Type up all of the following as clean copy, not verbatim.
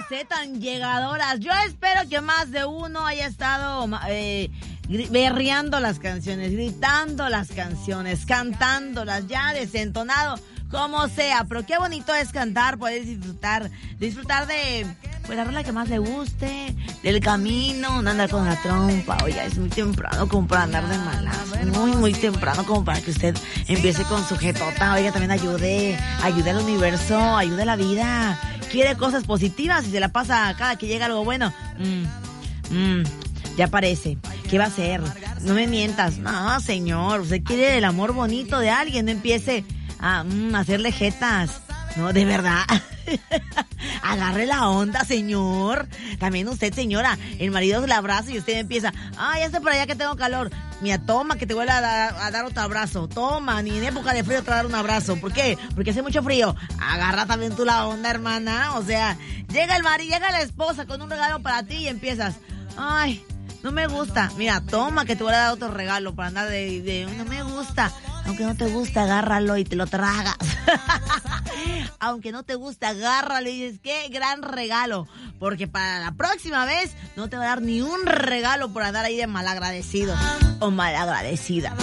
tan llegadoras. Yo espero que más de uno haya estado berreando las canciones, gritando las canciones, cantándolas, ya desentonado, como sea. Pero qué bonito es cantar, poder disfrutar de pues la rola que más le guste, del camino, no andar con la trompa. Oiga, es muy temprano como para andar de malas, muy temprano como para que usted empiece con su jetota. Oiga, también ayude al universo, ayude a la vida. Quiere cosas positivas y se la pasa cada que llega algo bueno. Ya parece. ¿Qué va a hacer? No me mientas. No, señor, usted quiere el amor bonito de alguien, no empiece a hacerle jetas. No, de verdad. Agarre la onda, señor. También usted, señora, el marido se la abraza y usted empieza, ya estoy por allá que tengo calor. Mira, toma que te vuelva a dar otro abrazo. Toma, ni en época de frío te va a dar un abrazo. ¿Por qué? Porque hace mucho frío. Agarra también tú la onda, hermana. O sea, llega el marido, llega la esposa con un regalo para ti y empiezas, no me gusta. Mira, toma que te voy a dar otro regalo para andar no me gusta. Aunque no te gusta, agárralo y te lo tragas. Aunque no te gusta, agárralo y dices, qué gran regalo. Porque para la próxima vez no te va a dar ni un regalo por andar ahí de malagradecido o malagradecida.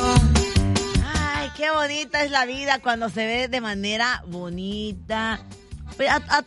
Ay, qué bonita es la vida cuando se ve de manera bonita. A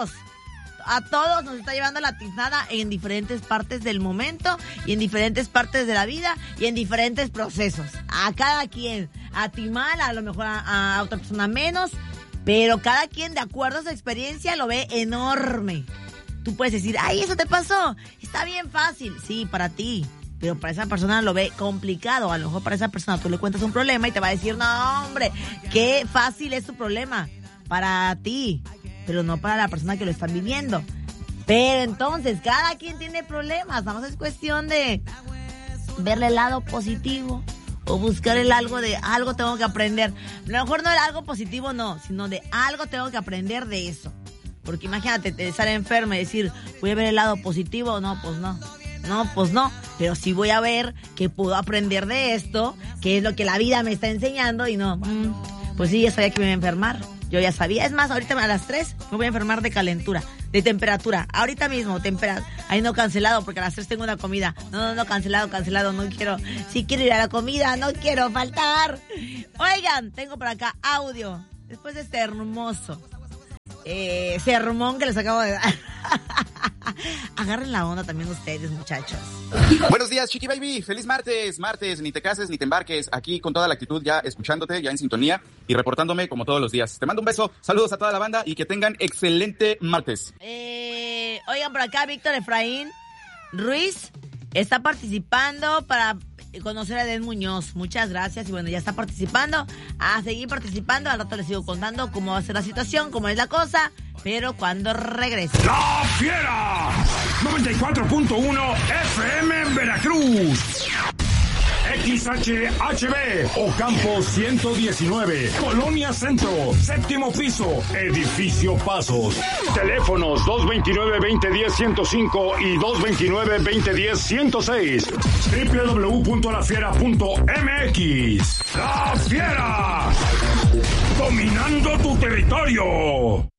todos nos está llevando la tiznada en diferentes partes del momento y en diferentes partes de la vida y en diferentes procesos. A cada quien, a ti mal, a lo mejor a otra persona menos, pero cada quien de acuerdo a su experiencia lo ve enorme. Tú puedes decir, eso te pasó, está bien fácil, sí, para ti. Pero para esa persona lo ve complicado. A lo mejor para esa persona tú le cuentas un problema y te va a decir, no, hombre, qué fácil es tu problema para ti, pero no para la persona que lo está viviendo. Pero entonces, cada quien tiene problemas. Nada más es cuestión de verle el lado positivo o buscar el algo tengo que aprender. A lo mejor no el algo positivo, no, sino de algo tengo que aprender de eso. Porque imagínate, estar enferma y decir, voy a ver el lado positivo. No, pues no. No, pues no. Pero sí voy a ver qué puedo aprender de esto, qué es lo que la vida me está enseñando y no. Pues sí, ya sabía que me iba a enfermar. Yo ya sabía. Es más, ahorita a las 3 me voy a enfermar de calentura, de temperatura. Ahorita mismo, ahí no cancelado, porque a las 3 tengo una comida. No, cancelado, no quiero. Sí quiero ir a la comida, no quiero faltar. Oigan, tengo por acá audio. Después de este hermoso sermón que les acabo de dar. Agarren la onda también ustedes, muchachos. Buenos días, Chiqui Baby. Feliz martes. Ni te cases, ni te embarques. Aquí con toda la actitud, ya escuchándote, ya en sintonía y reportándome como todos los días. Te mando un beso, saludos a toda la banda y que tengan excelente martes. Oigan, por acá Víctor Efraín Ruiz está participando para conocer a Edén Muñoz. Muchas gracias. Y bueno, ya está participando. A seguir participando. Al rato les sigo contando cómo va a ser la situación, cómo es la cosa. Pero cuando regrese. ¡La Fiera! 94.1 FM en Veracruz. XHHB, Ocampo 119, Colonia Centro, séptimo piso, Edificio Pasos. Teléfonos 229-2010-105 y 229-2010-106. www.lafiera.mx. ¡La Fiera! Dominando tu territorio.